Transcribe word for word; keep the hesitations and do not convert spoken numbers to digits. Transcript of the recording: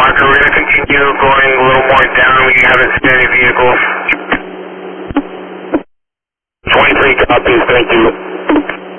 Walker, we're going to continue going a little more down. We haven't seen any vehicles. twenty-three copies, thank you.